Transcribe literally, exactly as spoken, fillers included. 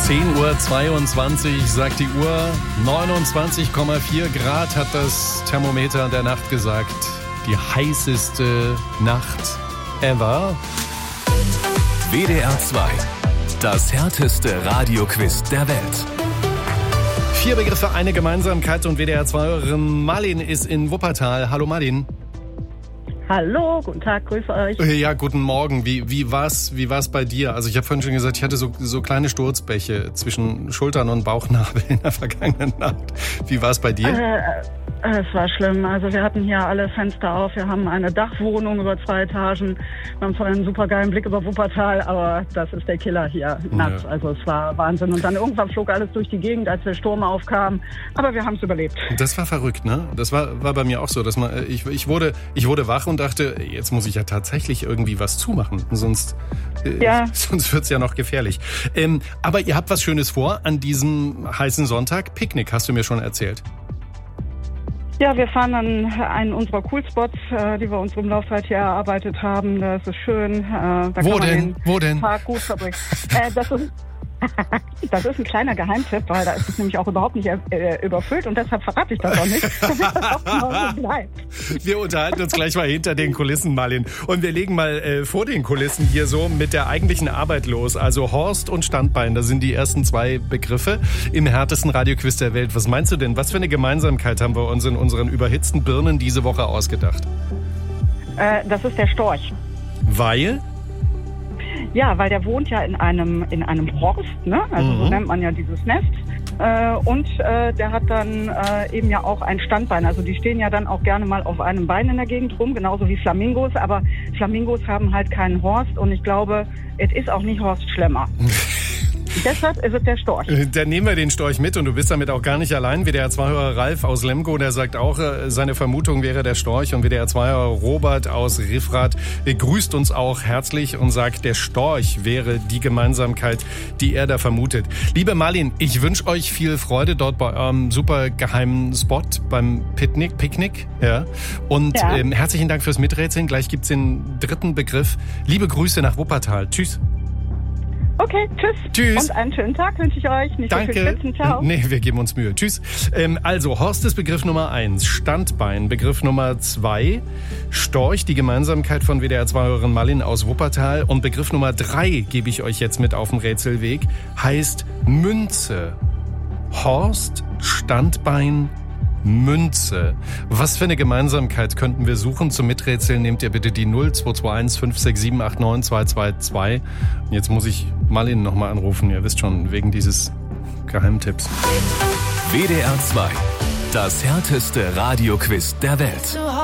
zehn Uhr zweiundzwanzig sagt die Uhr. neunundzwanzig Komma vier Grad hat das Thermometer der Nacht gesagt. Die heißeste Nacht ever. W D R zwei. Das härteste Radioquiz der Welt. Vier Begriffe, eine Gemeinsamkeit und W D R zwei-Hörerin Marlin ist in Wuppertal. Hallo Marlin. Hallo, guten Tag, grüße euch. Ja, guten Morgen. Wie, wie war's, wie war's bei dir? Also ich habe vorhin schon gesagt, ich hatte so, so kleine Sturzbäche zwischen Schultern und Bauchnabel in der vergangenen Nacht. Wie war's bei dir? Äh, es war schlimm. Also wir hatten hier alle Fenster auf. Wir haben eine Dachwohnung über zwei Etagen. Wir haben zwar einen super geilen Blick über Wuppertal, aber das ist der Killer hier nachts. Ja. Also es war Wahnsinn. Und dann irgendwann flog alles durch die Gegend, als der Sturm aufkam. Aber wir haben es überlebt. Das war verrückt, ne? Das war, war bei mir auch so. Dass man, ich, ich, wurde, ich wurde wach und dachte, jetzt muss ich ja tatsächlich irgendwie was zumachen. Sonst, äh, ja. sonst wird's ja noch gefährlich. Ähm, aber ihr habt was Schönes vor an diesem heißen Sonntag. Picknick, hast du mir schon erzählt. Ja, wir fahren an einen unserer Coolspots, äh, die wir uns im Laufzeit hier erarbeitet haben. Das ist schön. Äh, da Wo kann man denn? den Wo denn? Tag gut verbringen. äh, das ist Das ist ein kleiner Geheimtipp, weil da ist es nämlich auch überhaupt nicht äh, überfüllt und deshalb verrate ich das auch nicht, damit das auch genau so bleibt. Wir unterhalten uns gleich mal hinter den Kulissen, Marlin. Und wir legen mal äh, vor den Kulissen hier so mit der eigentlichen Arbeit los. Also Horst und Standbein, das sind die ersten zwei Begriffe im härtesten Radioquiz der Welt. Was meinst du denn? Was für eine Gemeinsamkeit haben wir uns in unseren überhitzten Birnen diese Woche ausgedacht? Äh, das ist der Storch. Weil? Ja, weil der wohnt ja in einem in einem Horst, ne? Also mhm. so nennt man ja dieses Nest. Äh, und äh, der hat dann äh, eben ja auch ein Standbein. Also die stehen ja dann auch gerne mal auf einem Bein in der Gegend rum, genauso wie Flamingos. Aber Flamingos haben halt keinen Horst und ich glaube, es ist auch nicht Horst Schlemmer. Deshalb ist es der Storch. Dann nehmen wir den Storch mit und du bist damit auch gar nicht allein. W D R zwei-Hörer Ralf aus Lemgo, der sagt auch, seine Vermutung wäre der Storch. Und W D R zwei-Hörer Robert aus Riffrath grüßt uns auch herzlich und sagt, der Storch wäre die Gemeinsamkeit, die er da vermutet. Liebe Marlin, ich wünsche euch viel Freude dort bei eurem super geheimen Spot beim Picknick. Picknick ja. Und ja. Ähm, herzlichen Dank fürs Miträtseln. Gleich gibt's den dritten Begriff. Liebe Grüße nach Wuppertal. Tschüss. Okay, tschüss. Tschüss. Und einen schönen Tag wünsche ich euch. Nicht Danke. so viel Spitzen. Ciao. Nee, wir geben uns Mühe. Tschüss. Ähm, also, Horst ist Begriff Nummer eins. Standbein, Begriff Nummer zwei. Storch, die Gemeinsamkeit von W D R zwei-Hörerin Marlin aus Wuppertal. Und Begriff Nummer drei gebe ich euch jetzt mit auf den Rätselweg. Heißt Münze. Horst, Standbein, Münze. Was für eine Gemeinsamkeit könnten wir suchen? Zum Miträtseln nehmt ihr bitte die null zwei zwei eins fünf sechs sieben acht neun zwei zwei zwei. Und jetzt muss ich Marlin nochmal anrufen. Ihr wisst schon, wegen dieses Geheimtipps. W D R zwei. Das härteste Radioquiz der Welt.